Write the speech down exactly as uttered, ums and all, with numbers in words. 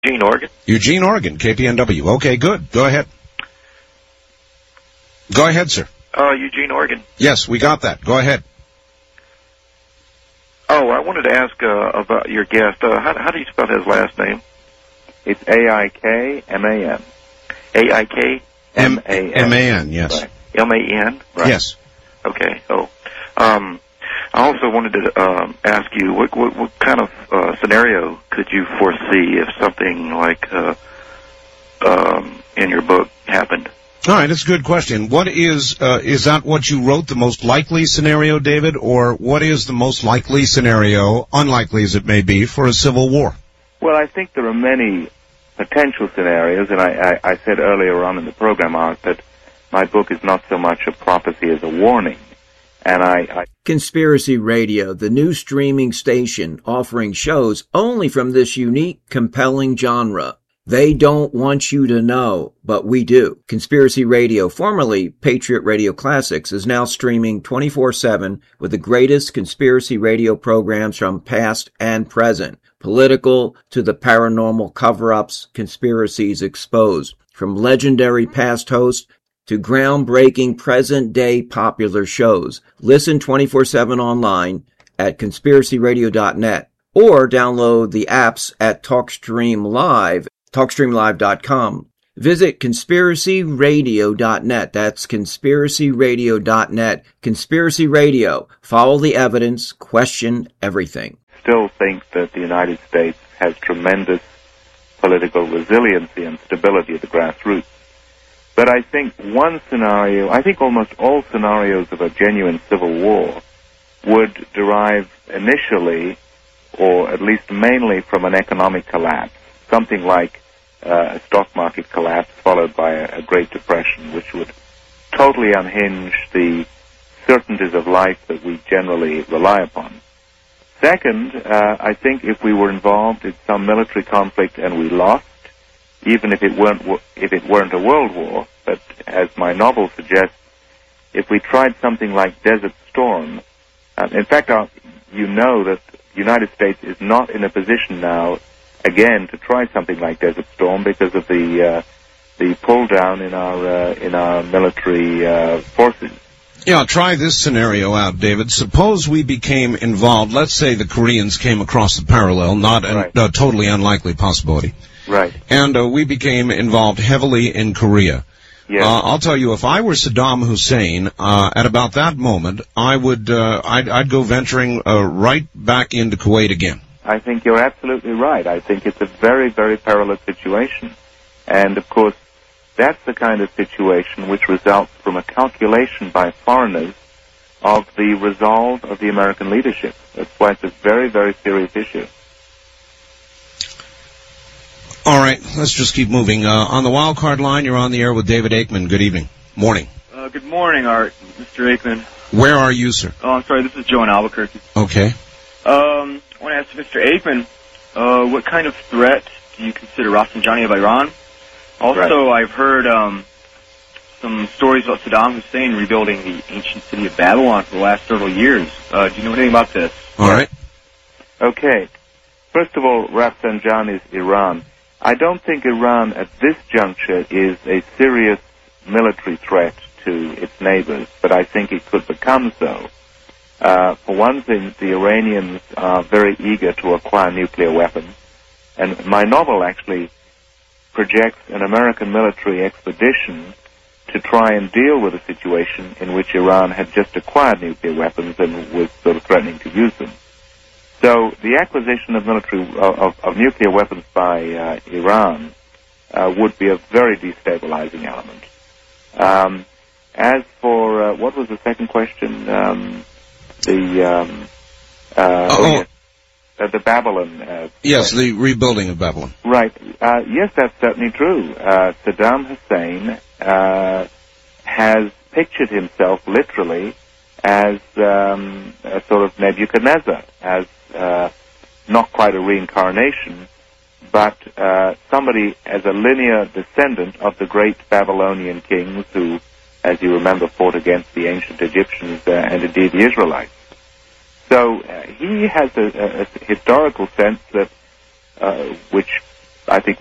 Eugene, Oregon. Eugene, Oregon, K P N W. Okay, good. Go ahead. Go ahead, sir. Uh, Eugene, Oregon. Yes, we got that. Go ahead. Oh, I wanted to ask uh, about your guest. Uh, how, how do you spell his last name? It's A I K M A N. A I K M A N. M A N, yes. Right. M A N? Right. Yes. Okay. Oh, um, I also wanted to um, ask you, what, what, what kind of uh, scenario could you foresee if something like uh, um, in your book happened? All right, that's a good question. What is, uh, is that what you wrote, the most likely scenario, David, or what is the most likely scenario, unlikely as it may be, for a civil war? Well, I think there are many potential scenarios, and I, I, I said earlier on in the program, Art, that my book is not so much a prophecy as a warning. And I, I Conspiracy Radio, the new streaming station offering shows only from this unique, compelling genre. They don't want you to know, but we do. Conspiracy Radio, formerly Patriot Radio Classics, is now streaming twenty-four seven with the greatest conspiracy radio programs from past and present. Political to the paranormal cover-ups, conspiracies exposed. From legendary past hosts to groundbreaking present-day popular shows. Listen twenty-four seven online at conspiracy radio dot net or download the apps at TalkStream Live, talk stream live dot com. Visit conspiracy radio dot net. That's conspiracy radio dot net. Conspiracy Radio. Follow the evidence. Question everything. Still think that the United States has tremendous political resiliency and stability at the grassroots. But I think one scenario, I think almost all scenarios of a genuine civil war would derive initially, or at least mainly, from an economic collapse. Something like uh, a stock market collapse followed by a, a Great Depression, which would totally unhinge the certainties of life that we generally rely upon. Second, uh, I think if we were involved in some military conflict and we lost, even if it weren't if it weren't a world war, but as my novel suggests, if we tried something like Desert Storm, uh, in fact, uh, you know that the United States is not in a position now, again, to try something like Desert Storm because of the uh, the pull down in our uh, in our military uh, forces. Yeah, try this scenario out, David. Suppose we became involved, let's say the Koreans came across the parallel, not a right. uh, totally unlikely possibility. Right. And uh, we became involved heavily in Korea. Yes. Uh, I'll tell you, if I were Saddam Hussein, uh, at about that moment, I would, uh, I'd, I'd go venturing uh, right back into Kuwait again. I think you're absolutely right. I think it's a very, very perilous situation. And, of course, that's the kind of situation which results from a calculation by foreigners of the resolve of the American leadership. That's why it's a very, very serious issue. All right, let's just keep moving. Uh, on the wild card line, you're on the air with David Aikman. Good evening. Morning. Uh, good morning, Art. Mister Aikman. Where are you, sir? Oh, I'm sorry. This is Joe in Albuquerque. Okay. Um, I want to ask Mister Aikman, uh, what kind of threat do you consider Rafsanjani of Iran? Also, right. I've heard um, some stories about Saddam Hussein rebuilding the ancient city of Babylon for the last several years. Uh, do you know anything about this? All right. Okay. First of all, Rafsanjani is Iran. I don't think Iran at this juncture is a serious military threat to its neighbors, but I think it could become so. Uh, for one thing, the Iranians are very eager to acquire nuclear weapons, and my novel actually projects an American military expedition to try and deal with a situation in which Iran had just acquired nuclear weapons and was sort of threatening to use them. So the acquisition of military of, of nuclear weapons by uh, Iran uh, would be a very destabilizing element. Um, as for uh, what was the second question? Um, the um, uh, oh, oh, yes. uh, the Babylon. Uh, yes, the rebuilding of Babylon. Right. Uh, yes, that's certainly true. Uh, Saddam Hussein uh, has pictured himself literally as um, a sort of Nebuchadnezzar, as uh, not quite a reincarnation, but uh, somebody as a linear descendant of the great Babylonian kings who, as you remember, fought against the ancient Egyptians uh, and indeed the Israelites. So uh, he has a, a, a historical sense that, uh, which I think